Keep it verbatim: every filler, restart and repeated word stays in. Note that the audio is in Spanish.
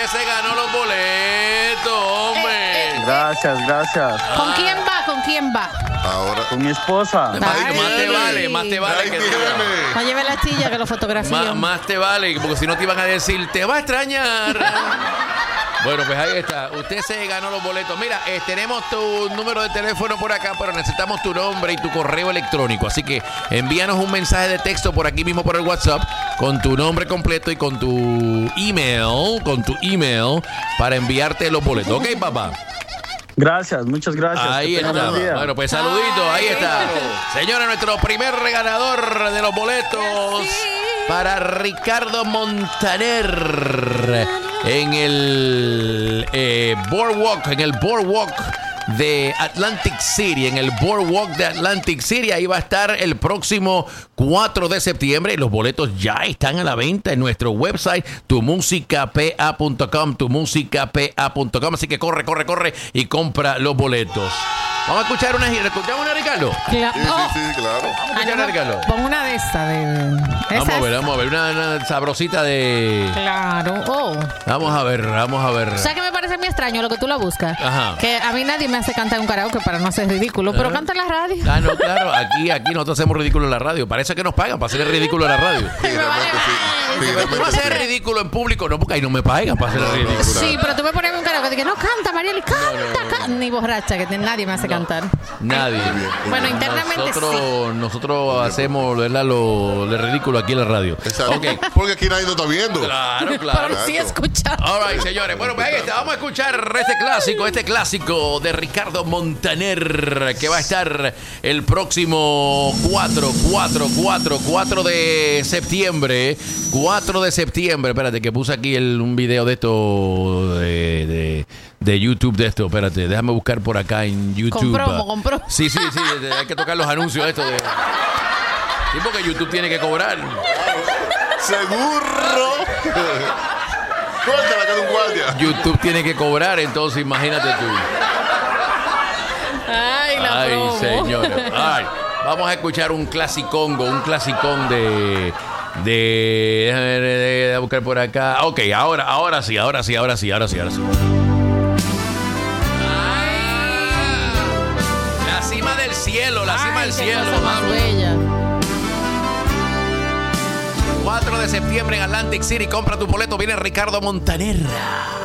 usted se ganó los boletos, hombre. Eh, eh, Gracias, gracias. ¿Con ah. quién va? ¿Con quién va? Ahora. Con mi esposa. Más, más te vale, más te vale. Que no lleve la chilla que lo fotografío. Más, más te vale, porque si no te iban a decir, te va a extrañar. Bueno, pues ahí está. Usted se ganó los boletos. Mira, eh, tenemos tu número de teléfono por acá, pero necesitamos tu nombre y tu correo electrónico. Así que envíanos un mensaje de texto por aquí mismo por el WhatsApp con tu nombre completo y con tu email, con tu email para enviarte los boletos. ¿Ok, papá? Gracias, muchas gracias. Ahí está. Bueno, pues saludito, ahí está. Señora, nuestro primer ganador de los boletos para Ricardo Montaner en el eh, Boardwalk, en el Boardwalk de Atlantic City, en el Boardwalk de Atlantic City. Ahí va a estar el próximo cuatro de septiembre. Los boletos ya están a la venta en nuestro website, tu música p a punto com, tu música p a punto com. Así que corre, corre, corre y compra los boletos. Vamos a escuchar una gira. ¿Escuchamos una, Ricardo? Cla- sí, sí, sí, claro. Vamos a escuchar una, Ricardo. Pon una de estas. De... Vamos a ver, vamos a ver. Una, una sabrosita de... Claro. Oh. Vamos a ver, vamos a ver. O sea que me parece muy extraño lo que tú la buscas. Ajá. Que a mí nadie me hace cantar un karaoke para no hacer ridículo, pero Ajá. canta en la radio. Ah, no, claro. Aquí, aquí nosotros hacemos ridículo en la radio. Parece que nos pagan para hacer el ridículo en la radio. Sí, realmente sí. Sí, Pero tú no haces el ridículo en público, no, porque ahí no me pagan para hacer el ridículo. No, no, Sí, pero tú me pones un karaoke que no canta, Marieli, canta, No, no, no, canta. Ni borracha, que nadie me hace cantar. Nadie. Bueno, internamente nosotros, sí. Nosotros hacemos, ¿verdad?, lo de ridículo aquí en la radio. Exacto. Okay. Porque aquí nadie nos está viendo. Claro, claro. Pero sí escuchar. All right, señores. Bueno, pues ahí está. Vamos a escuchar este clásico, este clásico de Ricardo Montaner, que va a estar el próximo cuatro, cuatro, cuatro, cuatro de septiembre. cuatro de septiembre. Espérate, que puse aquí el, un video de esto de, de, de YouTube de esto. Espérate, déjame buscar por acá en YouTube. Con promo, con promo. Sí, sí, sí. Hay que tocar los anuncios de esto. De... Sí, porque YouTube tiene que cobrar. ¡Seguro! Cuéntala que es un guardia. YouTube tiene que cobrar, entonces imagínate tú. Ay, la Ay, promo. señora. Ay, vamos a escuchar un clasicongo, un clasicón de... de déjame ver, de, de buscar por acá. Ok, ahora, ahora sí, ahora sí, ahora sí, ahora sí, ahora sí. Ah, la cima del cielo, la cima Ay, del qué cielo. cosa más Vamos. bella. cuatro de septiembre en Atlantic City. Compra tu boleto. Viene Ricardo Montaner.